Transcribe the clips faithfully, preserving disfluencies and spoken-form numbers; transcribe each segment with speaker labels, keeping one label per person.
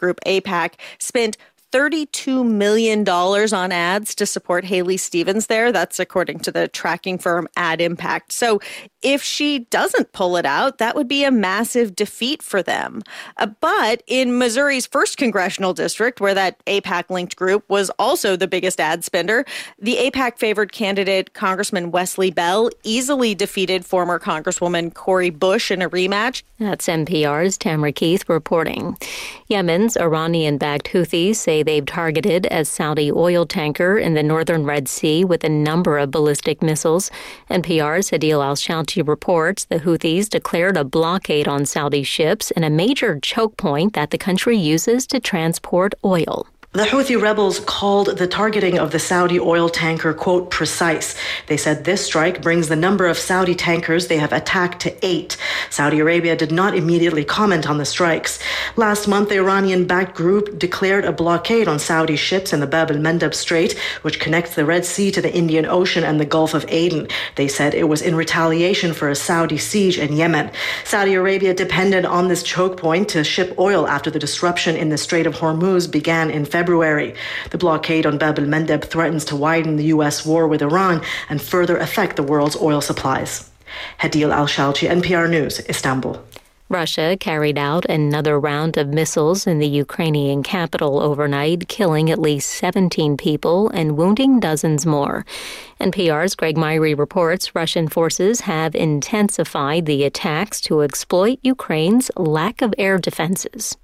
Speaker 1: group AIPAC spent thirty-two million dollars on ads to support Haley Stevens there. That's according to the tracking firm Ad Impact. So if she doesn't pull it out, that would be a massive defeat for them. Uh, but in Missouri's first congressional district, where that AIPAC-linked group was also the biggest ad spender, the AIPAC-favored candidate, Congressman Wesley Bell, easily defeated former Congresswoman Cori Bush in a rematch.
Speaker 2: That's N P R's Tamara Keith reporting. Yemen's Iranian-backed Houthis say they've targeted a Saudi oil tanker in the northern Red Sea with a number of ballistic missiles. N P R's Adil Al-Shouchi reports the Houthis declared a blockade on Saudi ships in a major choke point that the country uses to transport oil.
Speaker 3: The Houthi rebels called the targeting of the Saudi oil tanker, quote, precise. They said this strike brings the number of Saudi tankers they have attacked to eight. Saudi Arabia did not immediately comment on the strikes. Last month, the Iranian-backed group declared a blockade on Saudi ships in the Bab el-Mandeb Strait, which connects the Red Sea to the Indian Ocean and the Gulf of Aden. They said it was in retaliation for a Saudi siege in Yemen. Saudi Arabia depended on this choke point to ship oil after the disruption in the Strait of Hormuz began in February. February. The blockade on Bab el-Mandeb threatens to widen the U S war with Iran and further affect the world's oil supplies. Adil Al-Shouchi, N P R News, Istanbul.
Speaker 2: Russia carried out another round of missiles in the Ukrainian capital overnight, killing at least seventeen people and wounding dozens more. N P R's Greg Myrie reports Russian forces have intensified the attacks to exploit Ukraine's lack of air defenses.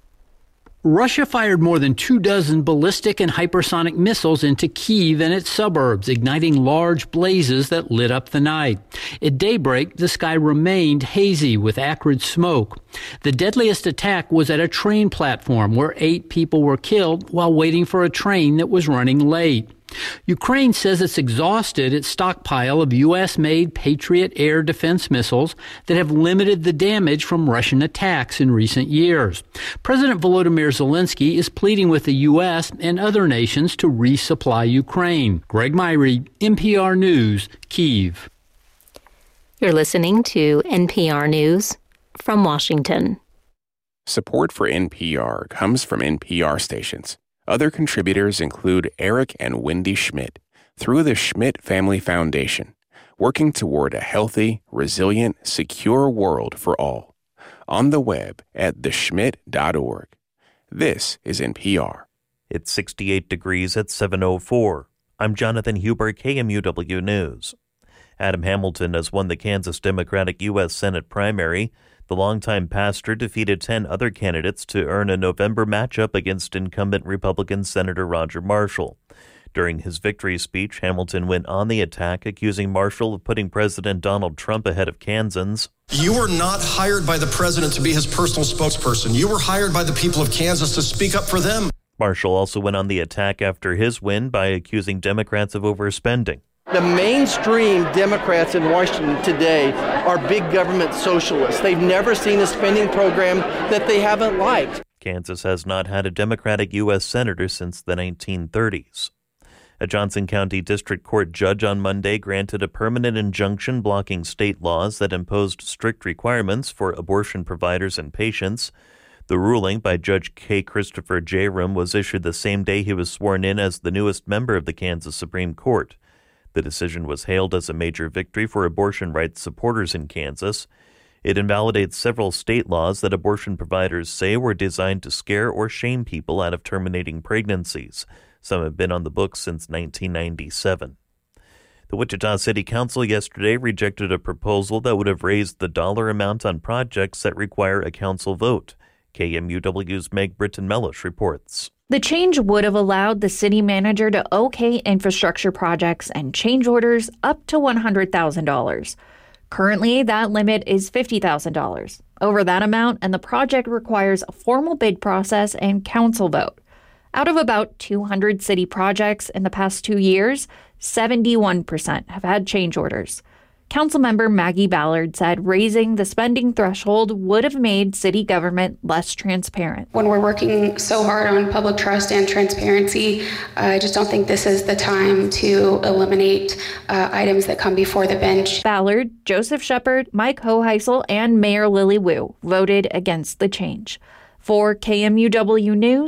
Speaker 4: Russia fired more than two dozen ballistic and hypersonic missiles into Kyiv and its suburbs, igniting large blazes that lit up the night. At daybreak, the sky remained hazy with acrid smoke. The deadliest attack was at a train platform where eight people were killed while waiting for a train that was running late. Ukraine says it's exhausted its stockpile of U S-made Patriot air defense missiles that have limited the damage from Russian attacks in recent years. President Volodymyr Zelensky is pleading with the U S and other nations to resupply Ukraine. Greg Myrie, N P R News, Kyiv.
Speaker 2: You're listening to N P R News from Washington.
Speaker 5: Support for N P R comes from N P R stations. Other contributors include Eric and Wendy Schmidt through the Schmidt Family Foundation, working toward a healthy, resilient, secure world for all. On the web at the schmidt dot org. This is N P R.
Speaker 6: It's sixty-eight degrees at seven oh four. I'm Jonathan Huber, K M U W News. Adam Hamilton has won the Kansas Democratic U S Senate primary. The longtime pastor defeated ten other candidates to earn a November matchup against incumbent Republican Senator Roger Marshall. During his victory speech, Hamilton went on the attack, accusing Marshall of putting President Donald Trump ahead of Kansans.
Speaker 7: You were not hired by the president to be his personal spokesperson. You were hired by the people of Kansas to speak up for them.
Speaker 6: Marshall also went on the attack after his win by accusing Democrats of overspending.
Speaker 8: The mainstream Democrats in Washington today are big government socialists. They've never seen a spending program that they haven't liked.
Speaker 6: Kansas has not had a Democratic U S senator since the nineteen thirties. A Johnson County District Court judge on Monday granted a permanent injunction blocking state laws that imposed strict requirements for abortion providers and patients. The ruling by Judge K. Christopher Jerem was issued the same day he was sworn in as the newest member of the Kansas Supreme Court. The decision was hailed as a major victory for abortion rights supporters in Kansas. It invalidates several state laws that abortion providers say were designed to scare or shame people out of terminating pregnancies. Some have been on the books since nineteen ninety-seven. The Wichita City Council yesterday rejected a proposal that would have raised the dollar amount on projects that require a council vote. K M U W's Meg Britton-Mellish reports.
Speaker 9: The change would have allowed the city manager to okay infrastructure projects and change orders up to one hundred thousand dollars. Currently, that limit is fifty thousand dollars. Over that amount, and the project requires a formal bid process and council vote. Out of about two hundred city projects in the past two years, seventy-one percent have had change orders. Councilmember Maggie Ballard said raising the spending threshold would have made city government less transparent.
Speaker 10: When we're working so hard on public trust and transparency, I just don't think this is the time to eliminate uh, items that come before the bench.
Speaker 9: Ballard, Joseph Shepard, Mike Hoheisel, and Mayor Lily Wu voted against the change. For K M U W News,